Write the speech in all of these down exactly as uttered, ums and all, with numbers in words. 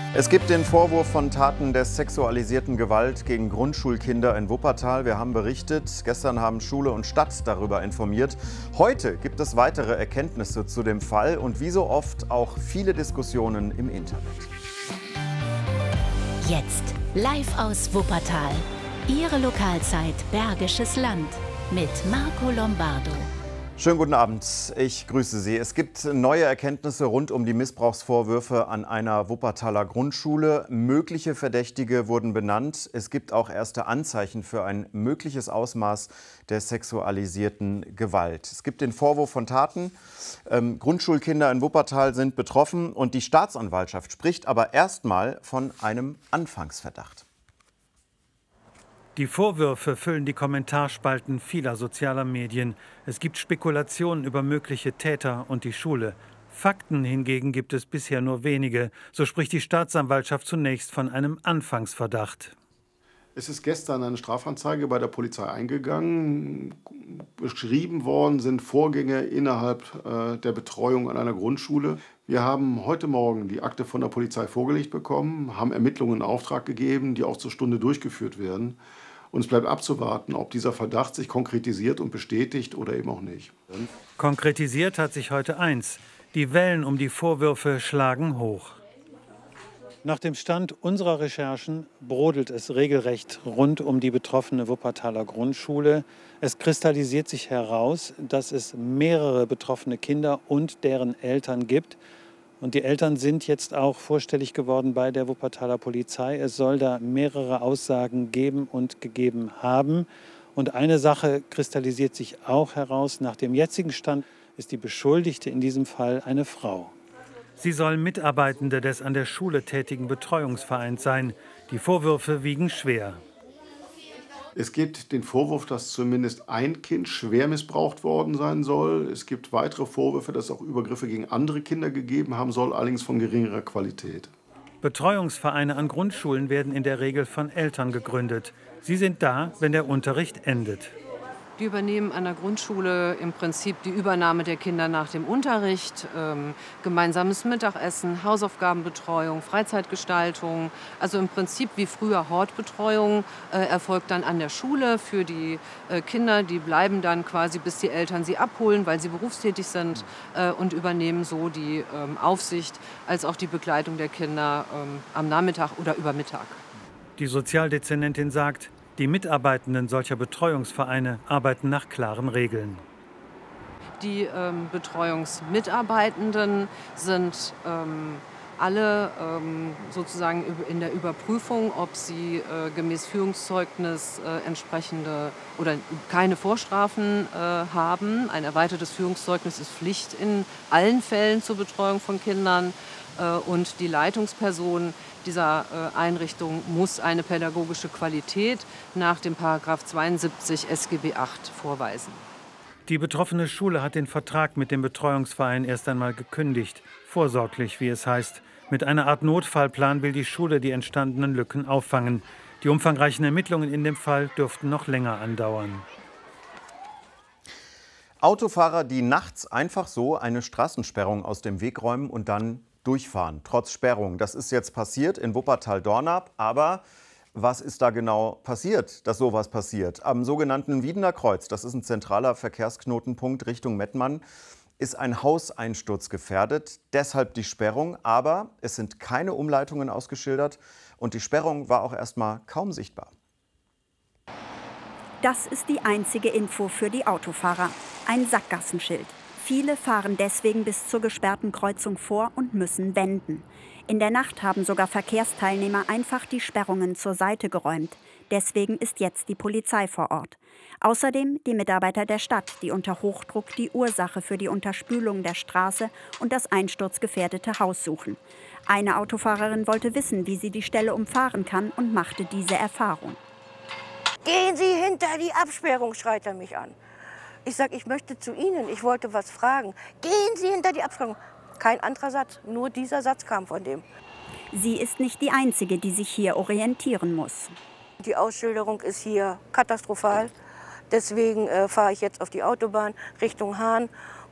Es gibt den Vorwurf von Taten der sexualisierten Gewalt gegen Grundschulkinder in Wuppertal. Wir haben berichtet, gestern haben Schule und Stadt darüber informiert. Heute gibt es weitere Erkenntnisse zu dem Fall und wie so oft auch viele Diskussionen im Internet. Jetzt live aus Wuppertal. Ihre Lokalzeit Bergisches Land mit Marco Lombardo. Schönen guten Abend, ich grüße Sie. Es gibt neue Erkenntnisse rund um die Missbrauchsvorwürfe an einer Wuppertaler Grundschule. Mögliche Verdächtige wurden benannt. Es gibt auch erste Anzeichen für ein mögliches Ausmaß der sexualisierten Gewalt. Es gibt den Vorwurf von Taten. Ähm, Grundschulkinder in Wuppertal sind betroffen und die Staatsanwaltschaft spricht aber erstmal von einem Anfangsverdacht. Die Vorwürfe füllen die Kommentarspalten vieler sozialer Medien. Es gibt Spekulationen über mögliche Täter und die Schule. Fakten hingegen gibt es bisher nur wenige. So spricht die Staatsanwaltschaft zunächst von einem Anfangsverdacht. Es ist gestern eine Strafanzeige bei der Polizei eingegangen. Beschrieben worden sind Vorgänge innerhalb äh, der Betreuung an einer Grundschule. Wir haben heute Morgen die Akte von der Polizei vorgelegt bekommen, haben Ermittlungen in Auftrag gegeben, die auch zur Stunde durchgeführt werden. Und es bleibt abzuwarten, ob dieser Verdacht sich konkretisiert und bestätigt oder eben auch nicht. Konkretisiert hat sich heute eins. Die Wellen um die Vorwürfe schlagen hoch. Nach dem Stand unserer Recherchen brodelt es regelrecht rund um die betroffene Wuppertaler Grundschule. Es kristallisiert sich heraus, dass es mehrere betroffene Kinder und deren Eltern gibt. Und die Eltern sind jetzt auch vorstellig geworden bei der Wuppertaler Polizei. Es soll da mehrere Aussagen geben und gegeben haben. Und eine Sache kristallisiert sich auch heraus. Nach dem jetzigen Stand ist die Beschuldigte in diesem Fall eine Frau. Sie soll Mitarbeitende des an der Schule tätigen Betreuungsvereins sein. Die Vorwürfe wiegen schwer. Es gibt den Vorwurf, dass zumindest ein Kind schwer missbraucht worden sein soll. Es gibt weitere Vorwürfe, dass es auch Übergriffe gegen andere Kinder gegeben haben soll, allerdings von geringerer Qualität. Betreuungsvereine an Grundschulen werden in der Regel von Eltern gegründet. Sie sind da, wenn der Unterricht endet. Die übernehmen an der Grundschule im Prinzip die Übernahme der Kinder nach dem Unterricht, ähm, gemeinsames Mittagessen, Hausaufgabenbetreuung, Freizeitgestaltung. Also im Prinzip wie früher Hortbetreuung äh, erfolgt dann an der Schule für die äh, Kinder. Die bleiben dann quasi, bis die Eltern sie abholen, weil sie berufstätig sind äh, und übernehmen so die ähm, Aufsicht als auch die Begleitung der Kinder ähm, am Nachmittag oder über Mittag. Die Sozialdezernentin sagt, die Mitarbeitenden solcher Betreuungsvereine arbeiten nach klaren Regeln. Die ähm, Betreuungsmitarbeitenden sind ähm, alle ähm, sozusagen in der Überprüfung, ob sie äh, gemäß Führungszeugnis äh, entsprechende oder keine Vorstrafen äh, haben. Ein erweitertes Führungszeugnis ist Pflicht in allen Fällen zur Betreuung von Kindern. Und die Leitungsperson dieser Einrichtung muss eine pädagogische Qualität nach dem Paragraph zweiundsiebzig S G B acht vorweisen. Die betroffene Schule hat den Vertrag mit dem Betreuungsverein erst einmal gekündigt. Vorsorglich, wie es heißt. Mit einer Art Notfallplan will die Schule die entstandenen Lücken auffangen. Die umfangreichen Ermittlungen in dem Fall dürften noch länger andauern. Autofahrer, die nachts einfach so eine Straßensperrung aus dem Weg räumen und dann durchfahren, trotz Sperrung. Das ist jetzt passiert in Wuppertal-Dornap. Aber was ist da genau passiert, dass sowas passiert? Am sogenannten Wiedener Kreuz, das ist ein zentraler Verkehrsknotenpunkt Richtung Mettmann, ist ein Hauseinsturz gefährdet. Deshalb die Sperrung. Aber es sind keine Umleitungen ausgeschildert und die Sperrung war auch erstmal kaum sichtbar. Das ist die einzige Info für die Autofahrer. Ein Sackgassenschild. Viele fahren deswegen bis zur gesperrten Kreuzung vor und müssen wenden. In der Nacht haben sogar Verkehrsteilnehmer einfach die Sperrungen zur Seite geräumt. Deswegen ist jetzt die Polizei vor Ort. Außerdem die Mitarbeiter der Stadt, die unter Hochdruck die Ursache für die Unterspülung der Straße und das einsturzgefährdete Haus suchen. Eine Autofahrerin wollte wissen, wie sie die Stelle umfahren kann und machte diese Erfahrung. Gehen Sie hinter die Absperrung, schreit er mich an. Ich sage, ich möchte zu Ihnen, ich wollte was fragen. Gehen Sie hinter die Absperrung. Kein anderer Satz, nur dieser Satz kam von dem. Sie ist nicht die Einzige, die sich hier orientieren muss. Die Ausschilderung ist hier katastrophal. Deswegen äh, fahre ich jetzt auf die Autobahn Richtung Hahn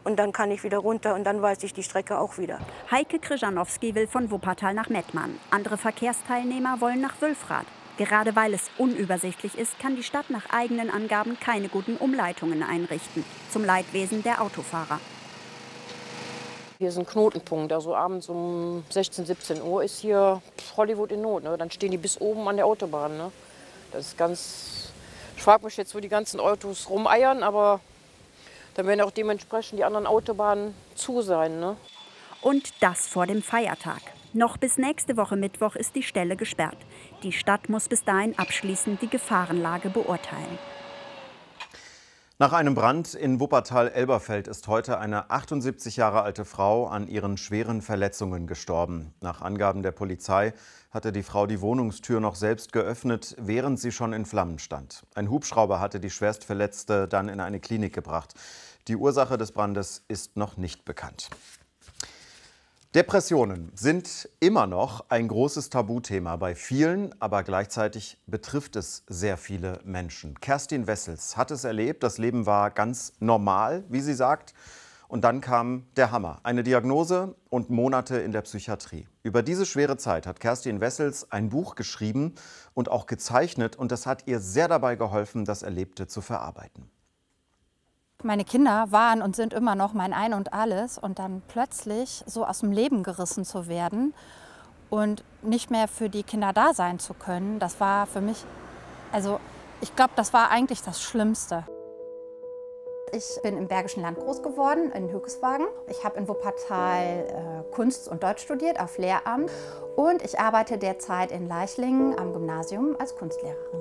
und dann kann ich wieder runter und dann weiß ich die Strecke auch wieder. Heike Krzyżanowski will von Wuppertal nach Mettmann. Andere Verkehrsteilnehmer wollen nach Wülfrath. Gerade weil es unübersichtlich ist, kann die Stadt nach eigenen Angaben keine guten Umleitungen einrichten. Zum Leidwesen der Autofahrer. Hier ist ein Knotenpunkt, also abends um sechzehn, siebzehn Uhr ist hier Hollywood in Not. Ne? Dann stehen die bis oben an der Autobahn. Ne? Das ist ganz, ich frage mich jetzt, wo die ganzen Autos rumeiern, aber dann werden auch dementsprechend die anderen Autobahnen zu sein. Ne? Und das vor dem Feiertag. Noch bis nächste Woche Mittwoch ist die Stelle gesperrt. Die Stadt muss bis dahin abschließend die Gefahrenlage beurteilen. Nach einem Brand in Wuppertal-Elberfeld ist heute eine achtundsiebzig Jahre alte Frau an ihren schweren Verletzungen gestorben. Nach Angaben der Polizei hatte die Frau die Wohnungstür noch selbst geöffnet, während sie schon in Flammen stand. Ein Hubschrauber hatte die Schwerstverletzte dann in eine Klinik gebracht. Die Ursache des Brandes ist noch nicht bekannt. Depressionen sind immer noch ein großes Tabuthema bei vielen, aber gleichzeitig betrifft es sehr viele Menschen. Kerstin Wessels hat es erlebt, das Leben war ganz normal, wie sie sagt. Und dann kam der Hammer, eine Diagnose und Monate in der Psychiatrie. Über diese schwere Zeit hat Kerstin Wessels ein Buch geschrieben und auch gezeichnet. Und das hat ihr sehr dabei geholfen, das Erlebte zu verarbeiten. Meine Kinder waren und sind immer noch mein Ein und Alles und dann plötzlich so aus dem Leben gerissen zu werden und nicht mehr für die Kinder da sein zu können, das war für mich, also ich glaube, das war eigentlich das Schlimmste. Ich bin im Bergischen Land groß geworden, in Hückeswagen. Ich habe in Wuppertal äh, Kunst und Deutsch studiert auf Lehramt und ich arbeite derzeit in Leichlingen am Gymnasium als Kunstlehrerin.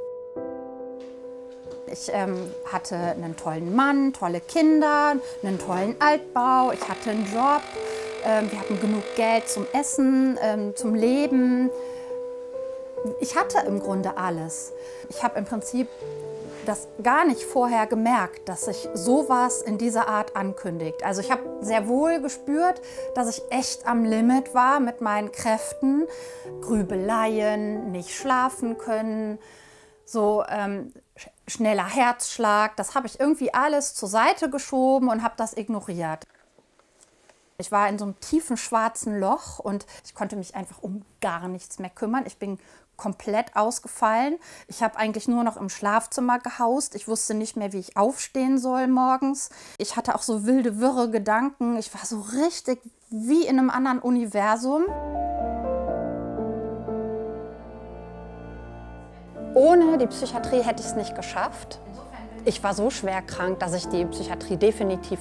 Ich ähm, hatte einen tollen Mann, tolle Kinder, einen tollen Altbau, ich hatte einen Job, ähm, wir hatten genug Geld zum Essen, ähm, zum Leben. Ich hatte im Grunde alles. Ich habe im Prinzip das gar nicht vorher gemerkt, dass sich sowas in dieser Art ankündigt. Also ich habe sehr wohl gespürt, dass ich echt am Limit war mit meinen Kräften. Grübeleien, nicht schlafen können, so ähm, schneller Herzschlag, das habe ich irgendwie alles zur Seite geschoben und habe das ignoriert. Ich war in so einem tiefen schwarzen Loch und ich konnte mich einfach um gar nichts mehr kümmern. Ich bin komplett ausgefallen. Ich habe eigentlich nur noch im Schlafzimmer gehaust. Ich wusste nicht mehr, wie ich aufstehen soll morgens. Ich hatte auch so wilde, wirre Gedanken. Ich war so richtig wie in einem anderen Universum. Ohne die Psychiatrie hätte ich es nicht geschafft. Ich war so schwer krank, dass ich die Psychiatrie definitiv